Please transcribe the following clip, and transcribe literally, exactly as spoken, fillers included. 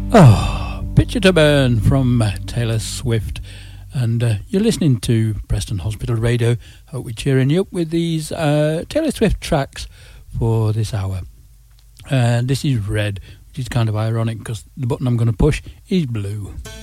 Oh, Picture to Burn from uh, Taylor Swift. And uh, you're listening to Preston Hospital Radio. Hope we're cheering you up with these uh, Taylor Swift tracks for this hour. And uh, this is Red, which is kind of ironic because the button I'm going to push is blue.